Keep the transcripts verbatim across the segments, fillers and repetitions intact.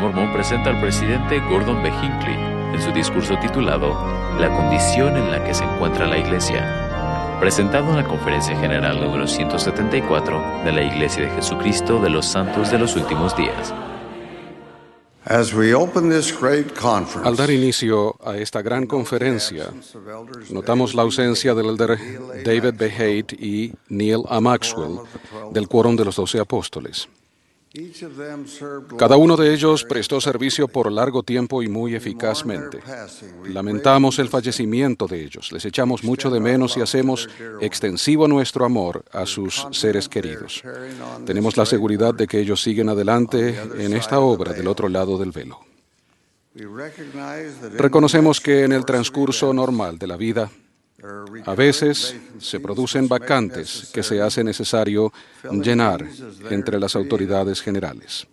Mormón presenta al presidente Gordon B. Hinckley en su discurso titulado La condición en la que se encuentra la Iglesia, presentado en la Conferencia General número ciento setenta y cuatro de la Iglesia de Jesucristo de los Santos de los Últimos Días. Al dar inicio a esta gran conferencia, notamos la ausencia del elder David B. Haight y Neil A. Maxwell del Quórum de los Doce Apóstoles. Cada uno de ellos prestó servicio por largo tiempo y muy eficazmente. Lamentamos el fallecimiento de ellos, les echamos mucho de menos y hacemos extensivo nuestro amor a sus seres queridos. Tenemos la seguridad de que ellos siguen adelante en esta obra del otro lado del velo. Reconocemos que en el transcurso normal de la vida, a veces se producen vacantes que se hace necesario llenar entre las autoridades generales.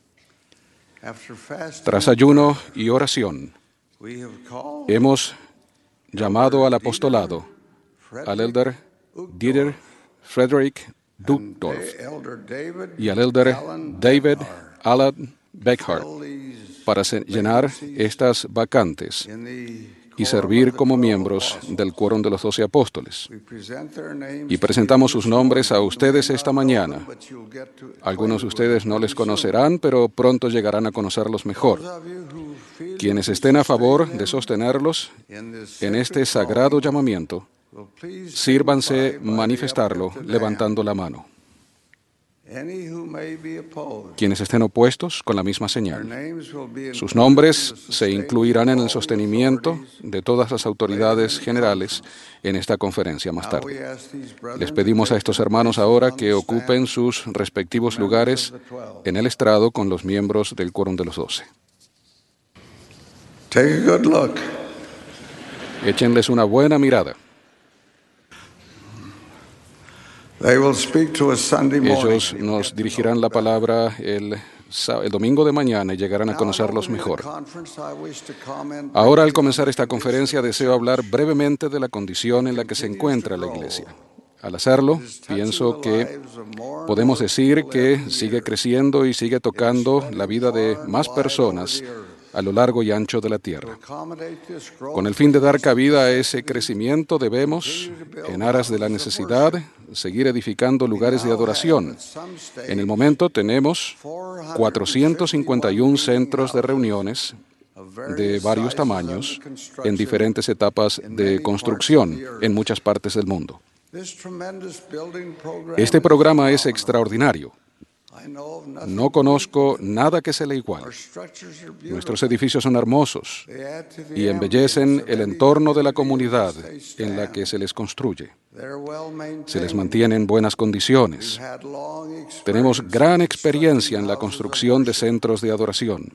Tras ayuno y oración, hemos llamado al apostolado al elder Dieter Frederick Duckdorf y al elder David Alan Beckhart para llenar estas vacantes y servir como miembros del Quórum de los Doce Apóstoles. Y presentamos sus nombres a ustedes esta mañana. Algunos de ustedes no les conocerán, pero pronto llegarán a conocerlos mejor. Quienes estén a favor de sostenerlos en este sagrado llamamiento, sírvanse manifestarlo levantando la mano. Quienes estén opuestos, con la misma señal. Sus nombres se incluirán en el sostenimiento de todas las autoridades generales en esta conferencia más tarde. Les pedimos a estos hermanos ahora que ocupen sus respectivos lugares en el estrado con los miembros del Quórum de los Doce. Échenles una buena mirada. Ellos nos dirigirán la palabra el, el domingo de mañana y llegarán a conocerlos mejor. Ahora, al comenzar esta conferencia, deseo hablar brevemente de la condición en la que se encuentra la Iglesia. Al hacerlo, pienso que podemos decir que sigue creciendo y sigue tocando la vida de más personas a lo largo y ancho de la tierra. Con el fin de dar cabida a ese crecimiento, debemos, en aras de la necesidad, seguir edificando lugares de adoración. En el momento tenemos cuatrocientos cincuenta y uno centros de reuniones de varios tamaños en diferentes etapas de construcción en muchas partes del mundo. Este programa es extraordinario. No conozco nada que se le iguale. Nuestros edificios son hermosos y embellecen el entorno de la comunidad en la que se les construye. Se les mantiene en buenas condiciones. Tenemos gran experiencia en la construcción de centros de adoración.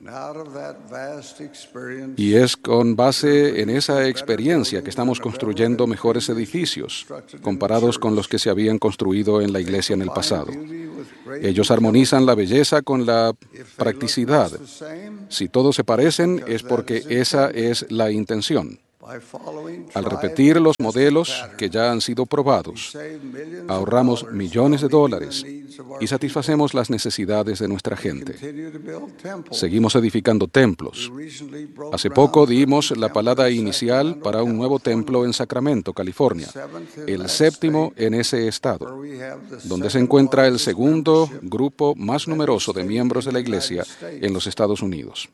Y es con base en esa experiencia que estamos construyendo mejores edificios comparados con los que se habían construido en la iglesia en el pasado. Ellos armonizan la belleza con la practicidad. Si todos se parecen, es porque esa es la intención. Al repetir los modelos que ya han sido probados, ahorramos millones de dólares y satisfacemos las necesidades de nuestra gente. Seguimos edificando templos. Hace poco dimos la palada inicial para un nuevo templo en Sacramento, California, el séptimo en ese estado, donde se encuentra el segundo grupo más numeroso de miembros de la Iglesia en los Estados Unidos.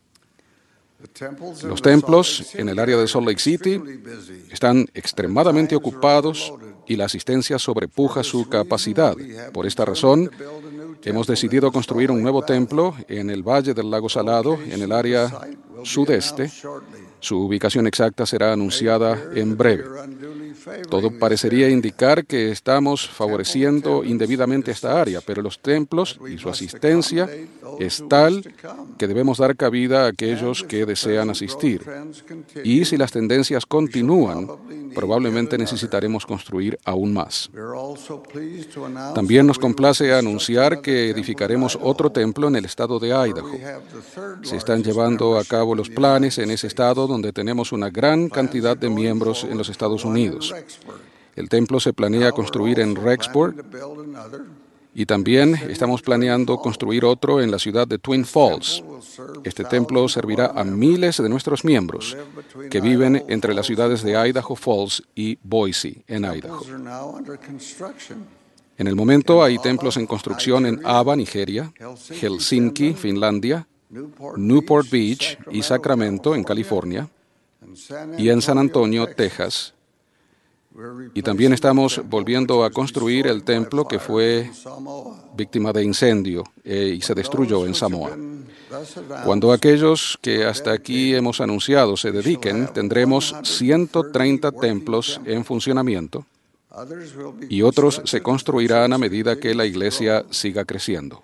Los templos en el área de Salt Lake City están extremadamente ocupados y la asistencia sobrepuja su capacidad. Por esta razón, hemos decidido construir un nuevo templo en el Valle del Lago Salado, en el área sudeste. Su ubicación exacta será anunciada en breve. Todo parecería indicar que estamos favoreciendo indebidamente esta área, pero los templos y su asistencia es tal que debemos dar cabida a aquellos que desean asistir. Y si las tendencias continúan, probablemente necesitaremos construir aún más. También nos complace anunciar que edificaremos otro templo en el estado de Idaho. Se están llevando a cabo los planes en ese estado donde tenemos una gran cantidad de miembros en los Estados Unidos. El templo se planea construir en Rexburg Y también estamos planeando construir otro en la ciudad de Twin Falls. Este templo servirá a miles de nuestros miembros que viven entre las ciudades de Idaho Falls y Boise, en Idaho. En el momento hay templos en construcción en Aba, Nigeria, Helsinki, Finlandia, Newport Beach y Sacramento, en California, y en San Antonio, Texas. Y también estamos volviendo a construir el templo que fue víctima de incendio eh, y se destruyó en Samoa. Cuando aquellos que hasta aquí hemos anunciado se dediquen, tendremos ciento treinta templos en funcionamiento y otros se construirán a medida que la iglesia siga creciendo.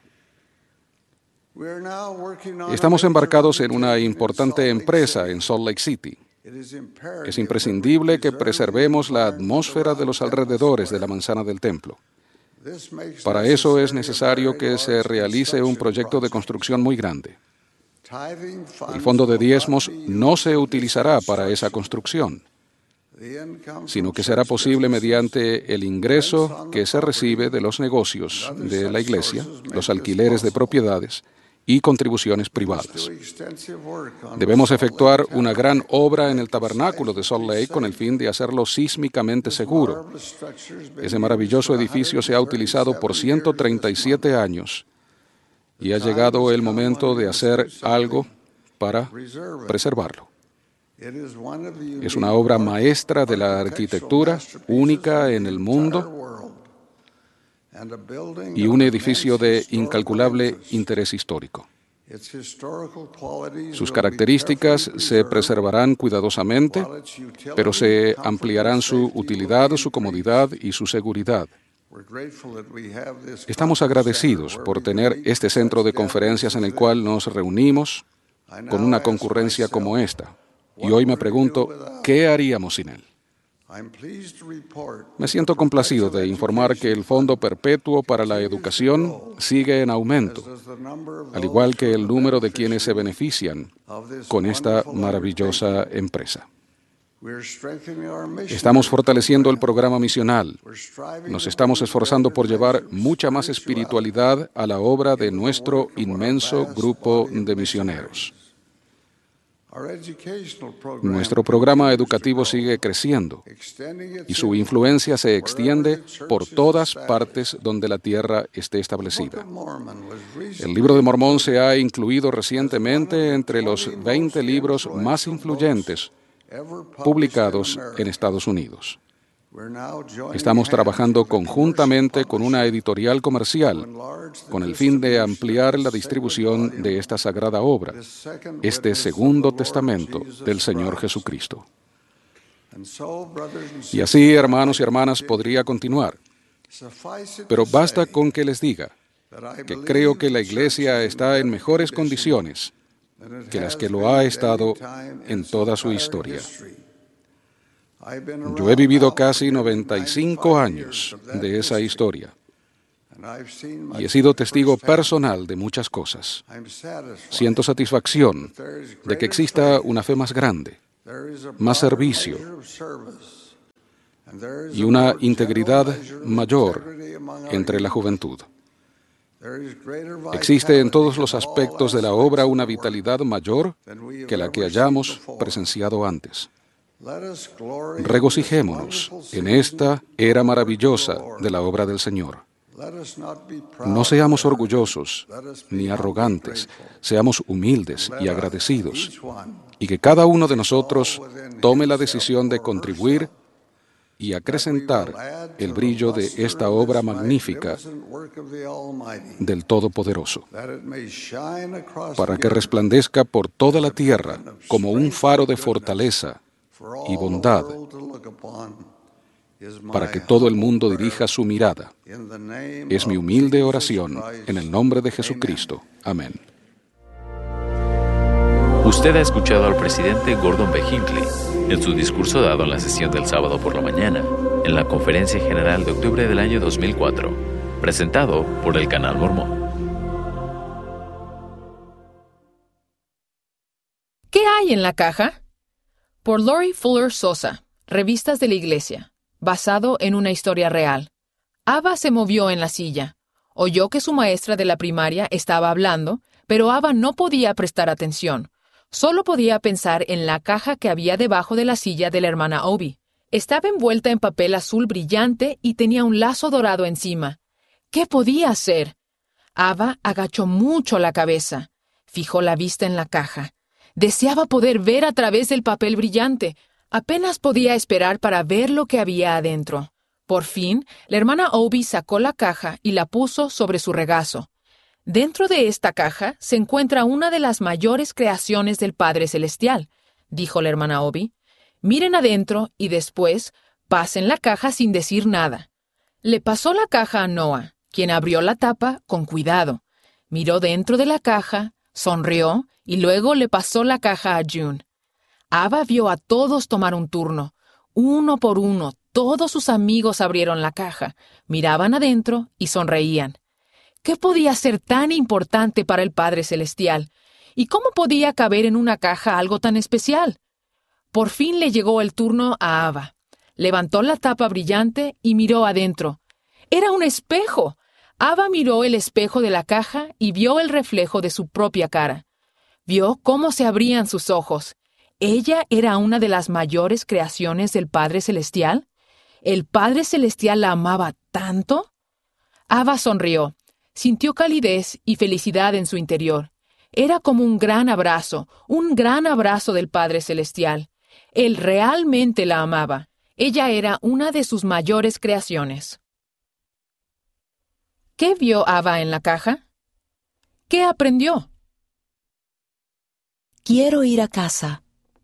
Estamos embarcados en una importante empresa en Salt Lake City. Es imprescindible que preservemos la atmósfera de los alrededores de la manzana del templo. Para eso es necesario que se realice un proyecto de construcción muy grande. El fondo de diezmos no se utilizará para esa construcción, sino que será posible mediante el ingreso que se recibe de los negocios de la iglesia, los alquileres de propiedades y contribuciones privadas. Debemos efectuar una gran obra en el tabernáculo de Salt Lake con el fin de hacerlo sísmicamente seguro. Ese maravilloso edificio se ha utilizado por ciento treinta y siete años y ha llegado el momento de hacer algo para preservarlo. Es una obra maestra de la arquitectura, única en el mundo, y un edificio de incalculable interés histórico. Sus características se preservarán cuidadosamente, pero se ampliarán su utilidad, su comodidad y su seguridad. Estamos agradecidos por tener este centro de conferencias en el cual nos reunimos con una concurrencia como esta. Y hoy me pregunto, ¿qué haríamos sin él? Me siento complacido de informar que el Fondo Perpetuo para la Educación sigue en aumento, al igual que el número de quienes se benefician con esta maravillosa empresa. Estamos fortaleciendo el programa misional. Nos estamos esforzando por llevar mucha más espiritualidad a la obra de nuestro inmenso grupo de misioneros. Nuestro programa educativo sigue creciendo y su influencia se extiende por todas partes donde la tierra esté establecida. El Libro de Mormón se ha incluido recientemente entre los veinte libros más influyentes publicados en Estados Unidos. Estamos trabajando conjuntamente con una editorial comercial con el fin de ampliar la distribución de esta sagrada obra, este segundo testamento del Señor Jesucristo. Y así, hermanos y hermanas, podría continuar. Pero basta con que les diga que creo que la Iglesia está en mejores condiciones que las que lo ha estado en toda su historia. Yo he vivido casi noventa y cinco años de esa historia y he sido testigo personal de muchas cosas. Siento satisfacción de que exista una fe más grande, más servicio y una integridad mayor entre la juventud. Existe en todos los aspectos de la obra una vitalidad mayor que la que hayamos presenciado antes. Regocijémonos en esta era maravillosa de la obra del Señor. No seamos orgullosos ni arrogantes, seamos humildes y agradecidos, y que cada uno de nosotros tome la decisión de contribuir y acrecentar el brillo de esta obra magnífica del Todopoderoso, para que resplandezca por toda la tierra como un faro de fortaleza y bondad, para que todo el mundo dirija su mirada. Es mi humilde oración en el nombre de Jesucristo. Amén. Usted ha escuchado al presidente Gordon B. Hinckley en su discurso dado en la sesión del sábado por la mañana, en la Conferencia General de octubre del año dos mil cuatro, presentado por el Canal Mormón. ¿Qué hay en la caja? Por Lori Fuller Sosa, Revistas de la Iglesia, basado en una historia real. Ava se movió en la silla. Oyó que su maestra de la primaria estaba hablando, pero Ava no podía prestar atención. Solo podía pensar en la caja que había debajo de la silla de la hermana Obi. Estaba envuelta en papel azul brillante y tenía un lazo dorado encima. ¿Qué podía hacer? Ava agachó mucho la cabeza. Fijó la vista en la caja. Deseaba poder ver a través del papel brillante. Apenas podía esperar para ver lo que había adentro. Por fin, la hermana Obi sacó la caja y la puso sobre su regazo. Dentro de esta caja se encuentra una de las mayores creaciones del Padre Celestial, dijo la hermana Obi. Miren adentro y después pasen la caja sin decir nada. Le pasó la caja a Noah, quien abrió la tapa con cuidado. Miró dentro de la caja, sonrió y luego le pasó la caja a June. Ava vio a todos tomar un turno. Uno por uno, todos sus amigos abrieron la caja, miraban adentro y sonreían. ¿Qué podía ser tan importante para el Padre Celestial? ¿Y cómo podía caber en una caja algo tan especial? Por fin le llegó el turno a Ava. Levantó la tapa brillante y miró adentro. ¡Era un espejo! Ava miró el espejo de la caja y vio el reflejo de su propia cara. Vio cómo se abrían sus ojos. ¿Ella era una de las mayores creaciones del Padre Celestial? ¿El Padre Celestial la amaba tanto? Ava sonrió. Sintió calidez y felicidad en su interior. Era como un gran abrazo, un gran abrazo del Padre Celestial. Él realmente la amaba. Ella era una de sus mayores creaciones. ¿Qué vio Ava en la caja? ¿Qué aprendió? Quiero ir a casa.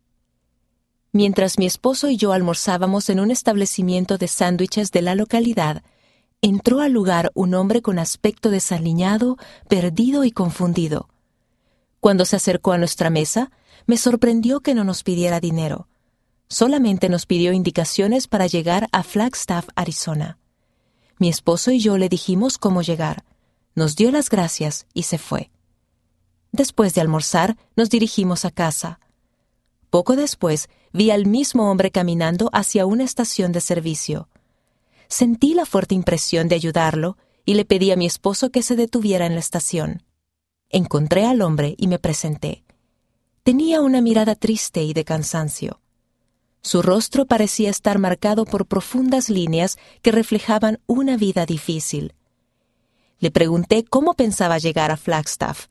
Mientras mi esposo y yo almorzábamos en un establecimiento de sándwiches de la localidad, entró al lugar un hombre con aspecto desaliñado, perdido y confundido. Cuando se acercó a nuestra mesa, me sorprendió que no nos pidiera dinero. Solamente nos pidió indicaciones para llegar a Flagstaff, Arizona. Mi esposo y yo le dijimos cómo llegar. Nos dio las gracias y se fue. Después de almorzar, nos dirigimos a casa. Poco después, vi al mismo hombre caminando hacia una estación de servicio. Sentí la fuerte impresión de ayudarlo y le pedí a mi esposo que se detuviera en la estación. Encontré al hombre y me presenté. Tenía una mirada triste y de cansancio. Su rostro parecía estar marcado por profundas líneas que reflejaban una vida difícil. Le pregunté cómo pensaba llegar a Flagstaff.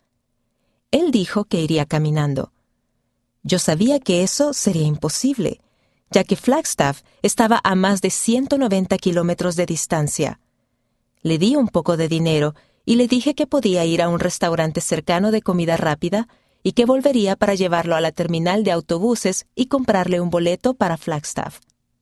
Él dijo que iría caminando. Yo sabía que eso sería imposible, ya que Flagstaff estaba a más de ciento noventa kilómetros de distancia. Le di un poco de dinero y le dije que podía ir a un restaurante cercano de comida rápida y que volvería para llevarlo a la terminal de autobuses y comprarle un boleto para Flagstaff.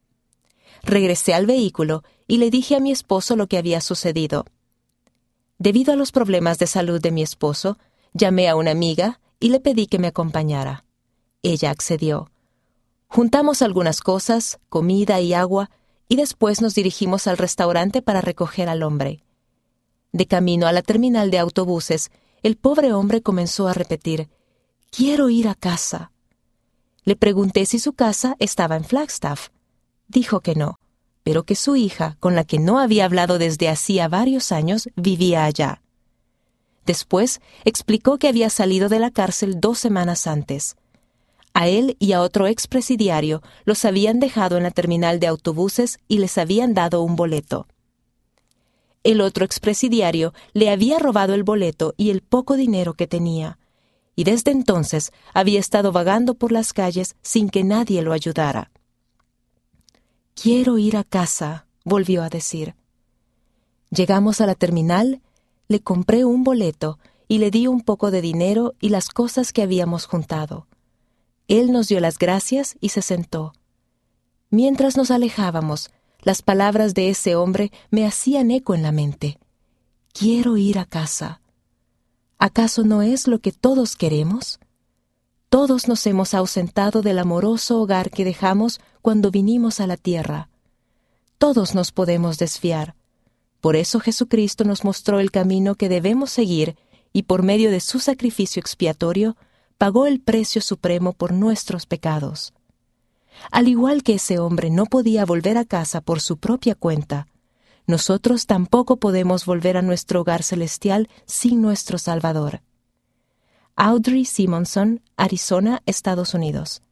Regresé al vehículo y le dije a mi esposo lo que había sucedido. Debido a los problemas de salud de mi esposo, llamé a una amiga y le pedí que me acompañara. Ella accedió. Juntamos algunas cosas, comida y agua, y después nos dirigimos al restaurante para recoger al hombre. De camino a la terminal de autobuses, el pobre hombre comenzó a repetir: «Quiero ir a casa». Le pregunté si su casa estaba en Flagstaff. Dijo que no, pero que su hija, con la que no había hablado desde hacía varios años, vivía allá. Después explicó que había salido de la cárcel dos semanas antes. A él y a otro expresidiario los habían dejado en la terminal de autobuses y les habían dado un boleto. El otro expresidiario le había robado el boleto y el poco dinero que tenía, y desde entonces había estado vagando por las calles sin que nadie lo ayudara. «Quiero ir a casa», volvió a decir. Llegamos a la terminal, le compré un boleto y le di un poco de dinero y las cosas que habíamos juntado. Él nos dio las gracias y se sentó. Mientras nos alejábamos, las palabras de ese hombre me hacían eco en la mente. «Quiero ir a casa». ¿Acaso no es lo que todos queremos? Todos nos hemos ausentado del amoroso hogar que dejamos cuando vinimos a la tierra. Todos nos podemos desviar. Por eso Jesucristo nos mostró el camino que debemos seguir y por medio de su sacrificio expiatorio, pagó el precio supremo por nuestros pecados. Al igual que ese hombre no podía volver a casa por su propia cuenta, nosotros tampoco podemos volver a nuestro hogar celestial sin nuestro Salvador. Audrey Simonson, Arizona, Estados Unidos.